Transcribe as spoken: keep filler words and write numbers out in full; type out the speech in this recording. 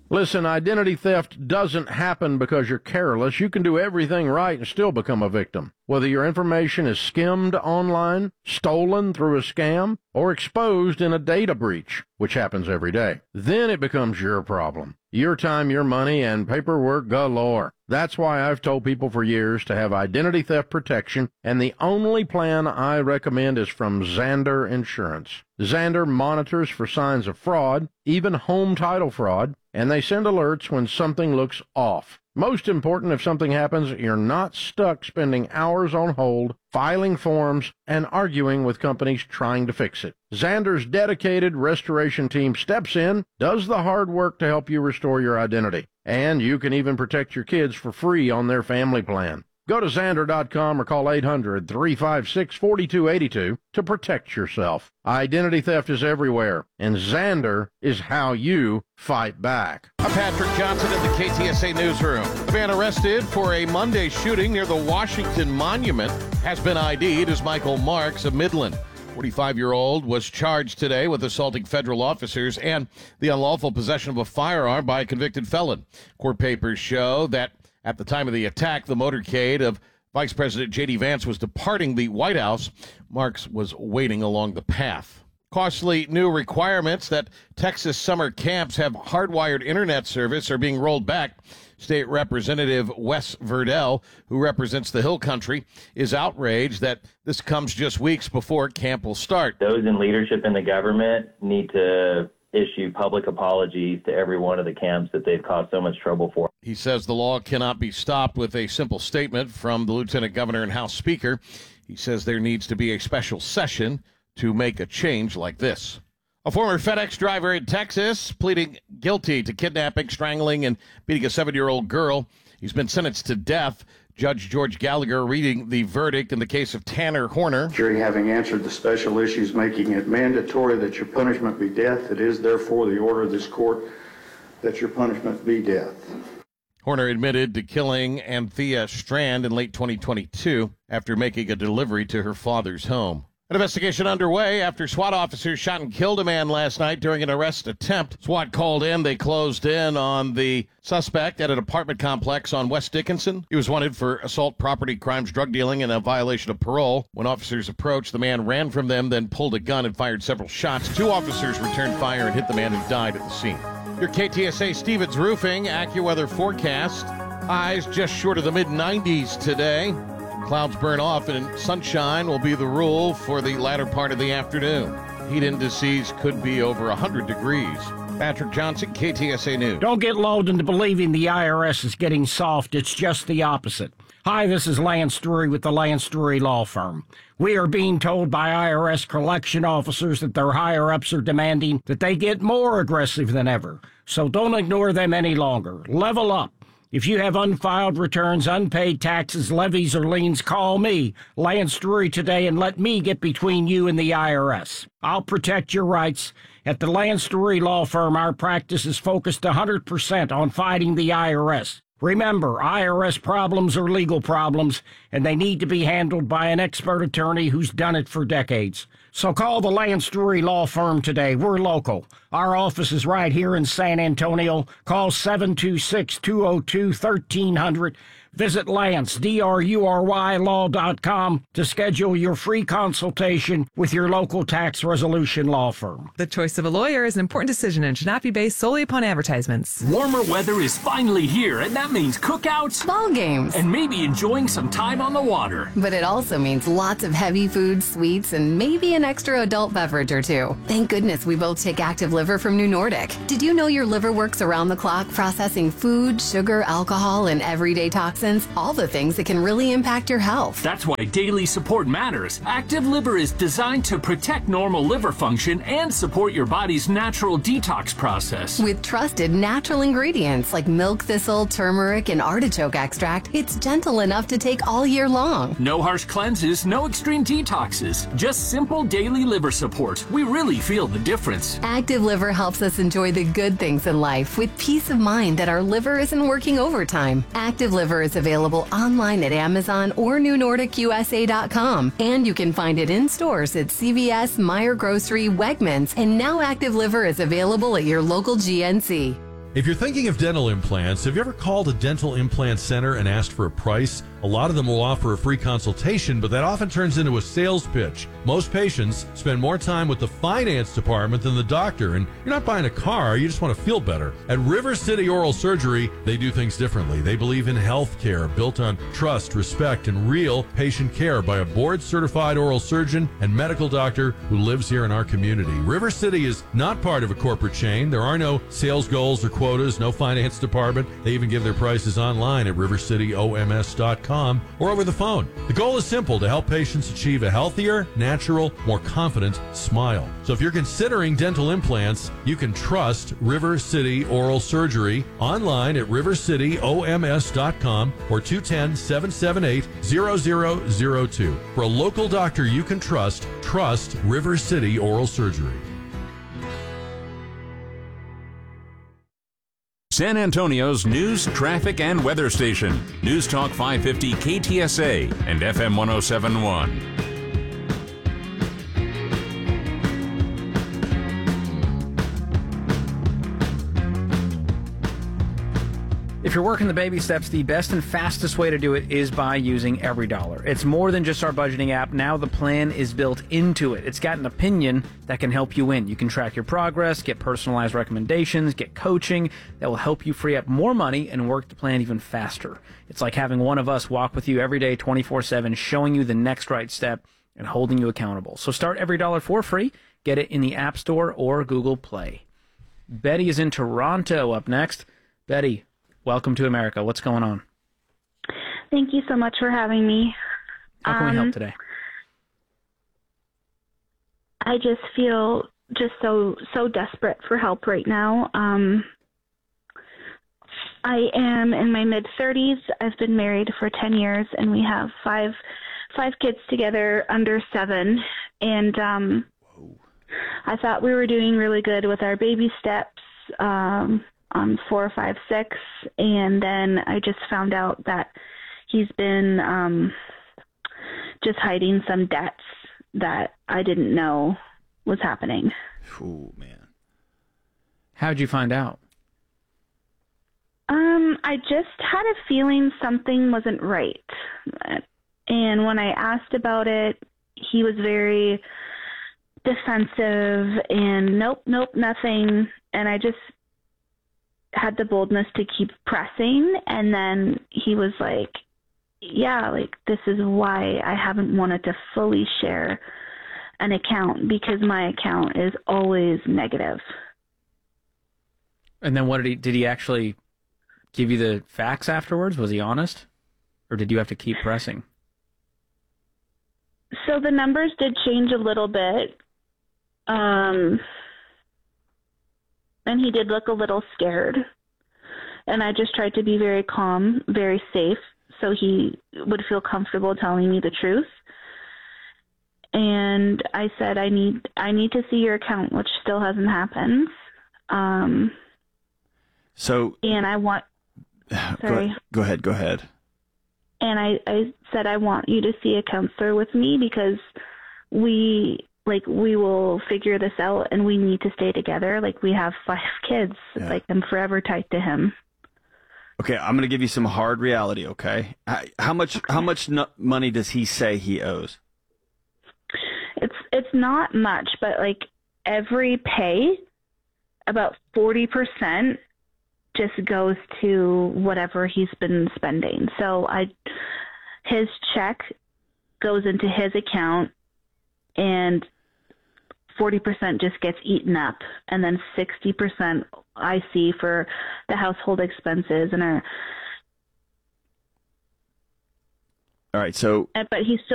Listen, identity theft doesn't happen because you're careless. You can do everything right and still become a victim. Whether your information is skimmed online, stolen through a scam, or exposed in a data breach, which happens every day, then it becomes your problem. Your time, your money, and paperwork galore. That's why I've told people for years to have identity theft protection, and the only plan I recommend is from Zander Insurance. Zander monitors for signs of fraud, even home title fraud, and they send alerts when something looks off. Most important, if something happens, you're not stuck spending hours on hold, filing forms, and arguing with companies trying to fix it. Zander's dedicated restoration team steps in, does the hard work to help you restore your identity. And you can even protect your kids for free on their family plan. Go to Zander dot com or call eight hundred, three five six, four two eight two to protect yourself. Identity theft is everywhere, and Zander is how you fight back. I'm Patrick Johnson in the K T S A Newsroom. Man arrested for a Monday shooting near the Washington Monument has been I D'd as Michael Marks of Midland. forty-five-year-old was charged today with assaulting federal officers and the unlawful possession of a firearm by a convicted felon. Court papers show that at the time of the attack, the motorcade of Vice President J D. Vance was departing the White House. Marks was waiting along the path. Costly new requirements that Texas summer camps have hardwired internet service are being rolled back. State Representative Wes Verdell, who represents the Hill Country, is outraged that this comes just weeks before camp will start. Those in leadership in the government need to issue public apologies to every one of the camps that they've caused so much trouble for. He says the law cannot be stopped with a simple statement from the Lieutenant Governor and House Speaker. He says there needs to be a special session to make a change like this. A former FedEx driver in Texas pleading guilty to kidnapping, strangling, and beating a seven-year-old girl. He's been sentenced to death. Judge George Gallagher reading the verdict in the case of Tanner Horner. Jury having answered the special issues making it mandatory that your punishment be death, it is therefore the order of this court that your punishment be death. Horner admitted to killing Anthea Strand in late twenty twenty-two after making a delivery to her father's home. An investigation underway after SWAT officers shot and killed a man last night during an arrest attempt. SWAT called in. They closed in on the suspect at an apartment complex on West Dickinson. He was wanted for assault, property crimes, drug dealing, and a violation of parole. When officers approached, the man ran from them, then pulled a gun and fired several shots. Two officers returned fire and hit the man who died at the scene. Your K T S A Stevens Roofing AccuWeather forecast. Highs just short of the mid nineties today. Clouds burn off and sunshine will be the rule for the latter part of the afternoon. Heat indices could be over one hundred degrees. Patrick Johnson, K T S A News. Don't get lulled into believing the I R S is getting soft. It's just the opposite. Hi, this is Lance Drury with the Lance Drury Law Firm. We are being told by I R S collection officers that their higher-ups are demanding that they get more aggressive than ever. So don't ignore them any longer. Level up. If you have unfiled returns, unpaid taxes, levies, or liens, call me, Lance Drury, today and let me get between you and the I R S. I'll protect your rights. At the Lance Drury Law Firm, our practice is focused one hundred percent on fighting the I R S. Remember, I R S problems are legal problems, and they need to be handled by an expert attorney who's done it for decades. So call the Lance Drury Law Firm today. We're local. Our office is right here in San Antonio. Call seven two six, two oh two, one three hundred. Visit Lance, D R U R Y, law dot com to schedule your free consultation with your local tax resolution law firm. The choice of a lawyer is an important decision and should not be based solely upon advertisements. Warmer weather is finally here, and that means cookouts, ball games, and maybe enjoying some time on the water. But it also means lots of heavy foods, sweets, and maybe an extra adult beverage or two. Thank goodness we both take Active Liver from New Nordic. Did you know your liver works around the clock processing food, sugar, alcohol, and everyday toxins? All the things that can really impact your health. That's why daily support matters. Active Liver is designed to protect normal liver function and support your body's natural detox process. With trusted natural ingredients like milk thistle, turmeric, and artichoke extract, it's gentle enough to take all year long. No harsh cleanses, no extreme detoxes, just simple daily liver support. We really feel the difference. Active Liver helps us enjoy the good things in life with peace of mind that our liver isn't working overtime. Active Liver is available online at Amazon or New Nordic U S A dot com, and you can find it in stores at C V S, Meijer Grocery, Wegmans, and now Active Liver is available at your local G N C. If you're thinking of dental implants, have you ever called a dental implant center and asked for a price? A lot of them will offer a free consultation, but that often turns into a sales pitch. Most patients spend more time with the finance department than the doctor, and you're not buying a car, you just want to feel better. At River City Oral Surgery, they do things differently. They believe in health care built on trust, respect, and real patient care by a board-certified oral surgeon and medical doctor who lives here in our community. River City is not part of a corporate chain. There are no sales goals or quotas, no finance department. They even give their prices online at river city o m s dot com or over the phone. The goal is simple: to help patients achieve a healthier, natural, more confident smile. So if you're considering dental implants, you can trust River City Oral Surgery online at river city o m s dot com or two one zero, seven seven eight, zero zero zero two. For a local doctor you can trust, trust River City Oral Surgery. San Antonio's news, traffic, and weather station. News Talk five fifty K T S A and F M one oh seven point one. If you're working the baby steps, the best and fastest way to do it is by using EveryDollar. It's more than just our budgeting app. Now the plan is built into it. It's got an opinion that can help you win. You can track your progress, get personalized recommendations, get coaching that will help you free up more money and work the plan even faster. It's like having one of us walk with you every day, twenty-four seven, showing you the next right step and holding you accountable. So start EveryDollar for free. Get it in the App Store or Google Play. Betty is in Toronto up next. Betty, welcome to America. What's going on? Thank you so much for having me. How can um, we help today? I just feel just so so desperate for help right now. Um, I am in my mid thirties. I've been married for ten years, and we have five five kids together under seven. And um, I thought we were doing really good with our baby steps. Um, on four, five, six, and then I just found out that he's been um, just hiding some debts that I didn't know was happening. Oh, man. How'd you find out? Um, I just had a feeling something wasn't right. And when I asked about it, he was very defensive and nope, nope, nothing. And I just had the boldness to keep pressing, and then he was like, yeah, like, this is why I haven't wanted to fully share an account, because my account is always negative. And then what did he, did he actually give you the facts afterwards? Was he honest? Or did you have to keep pressing? So the numbers did change a little bit. Um, And he did look a little scared. And I just tried to be very calm, very safe, so he would feel comfortable telling me the truth. And I said, I need I need to see your account, which still hasn't happened. Um, so and I want sorry. Go, go ahead, go ahead. And I, I said, I want you to see a counselor with me, because we like, we will figure this out, and we need to stay together. Like, we have five kids. Yeah. Like, I'm forever tied to him. Okay, I'm going to give you some hard reality, okay? How, how much how much no- money does he say he owes? It's it's not much, but, like, every pay, about forty percent just goes to whatever he's been spending. So I, his check goes into his account, and forty percent just gets eaten up, and then sixty percent I see for the household expenses and our. All right, so. But he's still